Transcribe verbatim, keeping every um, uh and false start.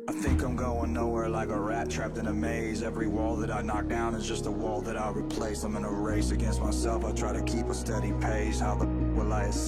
I think I'm going nowhere like a rat trapped in a maze. Every wall that I knock down is just a wall that I replace. I'm in a race against myself, I try to keep a steady pace. How the will I escape?